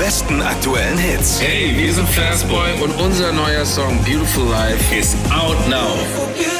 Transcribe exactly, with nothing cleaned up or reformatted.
besten aktuellen Hits. Hey, wir sind Fastboy und unser neuer Song Beautiful Life ist out now.